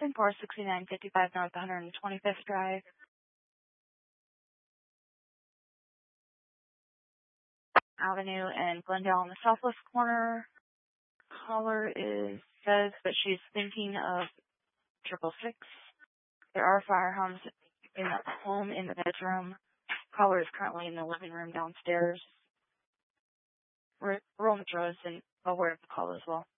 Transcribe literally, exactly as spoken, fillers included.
Wisconsin, four sixty-nine fifty-five North one hundred twenty-fifth Drive. Avenue in Glendale on the southwest corner. Caller is says that she's thinking of triple six. There are firearms in the home in the bedroom. Caller is currently in the living room downstairs. Rural Metro is aware of the call as well.